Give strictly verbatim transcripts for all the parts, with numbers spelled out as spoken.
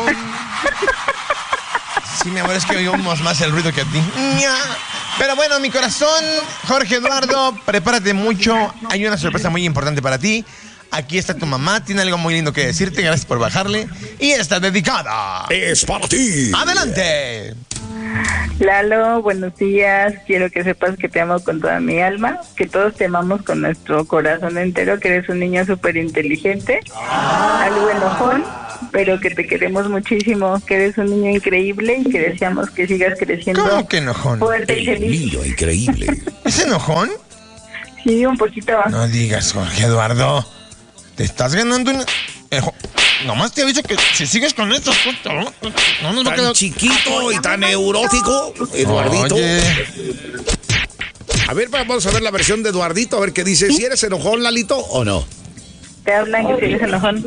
Sí, mi amor, es que oímos más el ruido que a ti. Pero bueno, mi corazón, Jorge Eduardo, prepárate mucho. Hay una sorpresa muy importante para ti. Aquí está tu mamá, tiene algo muy lindo que decirte. Gracias por bajarle. Y está dedicada. Es para ti. ¡Adelante! Lalo, buenos días. Quiero que sepas que te amo con toda mi alma, que todos te amamos con nuestro corazón entero, que eres un niño súper inteligente, algo enojón, pero que te queremos muchísimo, que eres un niño increíble y que deseamos que sigas creciendo. ¿Cómo que enojón? Fuerte y feliz. Niño increíble. ¿Es enojón? Sí, un poquito. No digas, Jorge Eduardo. Te estás ganando un... Ejo. Nomás te aviso que si sigues con esto, no, no nos va a quedar... Tan chiquito y tan neurótico, Eduardito. Oye. A ver, vamos a ver la versión de Eduardito, a ver qué dice. ¿Si eres enojón, Lalito, o no? Te hablan que si eres enojón.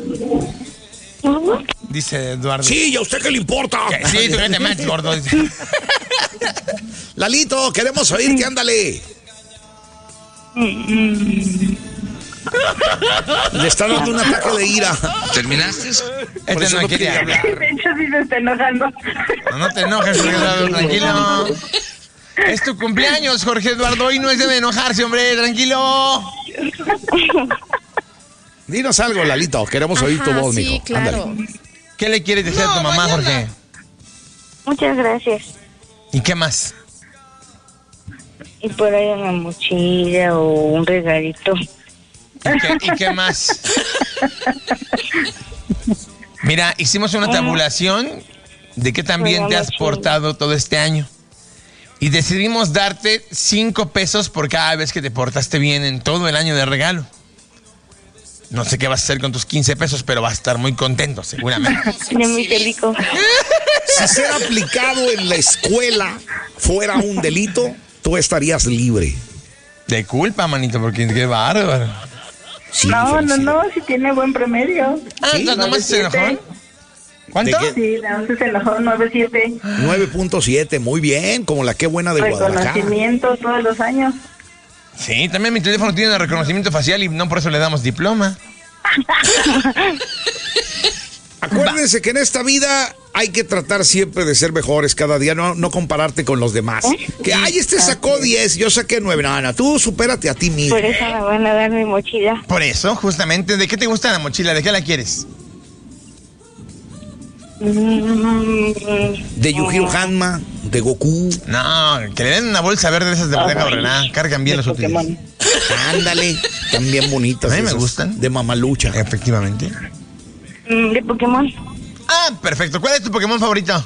Dice Eduardo. Sí, ¿y a usted qué le importa? Que sí, tú vete más, gordo. Lalito, queremos oírte, ándale. Le está dando un ataque de ira. ¿Terminaste? Este eso no no quiere quería hablar. De hecho, sí se está enojando. No, no te enojes, Jorge Eduardo, tranquilo. Es tu cumpleaños, Jorge Eduardo. Hoy no es de enojarse, hombre, tranquilo. Dinos algo, Lalito. Queremos oír tu Ajá, voz, sí, mijo. claro. Ándale. ¿Qué le quieres decir a tu mamá, Jorge? Muchas gracias. ¿Y qué más? Y por ahí una mochila o un regalito. ¿Y qué, y qué más? Mira, hicimos una tabulación de qué tan bien te has portado todo este año. Y decidimos darte cinco pesos por cada vez que te portaste bien en todo el año de regalo. No sé qué vas a hacer con tus quince pesos, pero vas a estar muy contento, seguramente. Tiene muy rico. Si ser aplicado en la escuela fuera un delito, tú estarías libre. De culpa, manito, porque qué bárbaro. Sí, No, no, felicidades. no, si tiene buen promedio. Ah, entonces nomás se enojó. ¿Cuánto? ¿De qué? Sí, entonces se enojó nueve siete. nueve punto siete, muy bien, como la que buena de Guadalajara. Reconocimiento todos los años. Sí, también mi teléfono tiene reconocimiento facial y no por eso le damos diploma. Acuérdense que en esta vida hay que tratar siempre de ser mejores cada día, no, no compararte con los demás. Que, ay, este sacó diez, yo saqué nueve. No, no, tú supérate a ti mismo. Por eso me van a dar mi mochila. Por eso, justamente, ¿de qué te gusta la mochila? ¿De qué la quieres? De Yujiro Hanma, de Goku. No, que le den una bolsa verde de esas de bodega Horrera. Cargan bien los útiles. Ándale, están bien bonitas. A mí me esas, gustan. De mamalucha. Efectivamente. De Pokémon. Ah, perfecto. ¿Cuál es tu Pokémon favorito?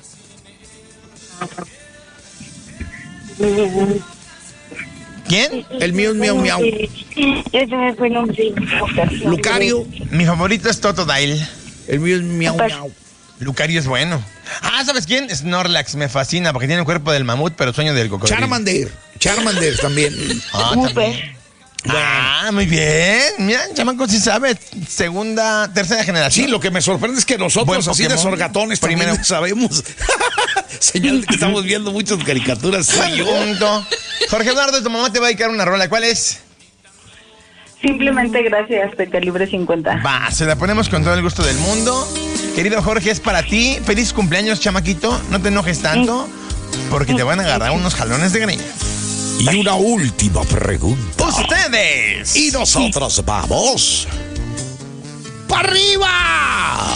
¿Quién? El mío es Miau Miau. Ese me fue el nombre. Lucario. Mi favorito es Totodile. El mío es Miau Miau. Lucario es bueno. Ah, ¿sabes quién? Snorlax. Me fascina porque tiene el cuerpo del mamut, pero sueño del cocodrilo. Charmander. Charmander también. Ah, también. Ah, muy bien. Mira, chamaco, si sabe. Segunda, tercera generación. Sí, lo que me sorprende es que nosotros, Buen así de Pokémon. sorgatones, Primero. primero sabemos. Señal de que estamos viendo muchas caricaturas. Soy yo. Punto. Jorge Eduardo, tu mamá te va a dedicar una rola. ¿Cuál es? Simplemente gracias, de calibre cincuenta. Va, se la ponemos con todo el gusto del mundo. Querido Jorge, es para ti. Feliz cumpleaños, chamaquito. No te enojes tanto, porque te van a agarrar unos jalones de greña. Y una última pregunta. ¡Ustedes! Y nosotros vamos para arriba.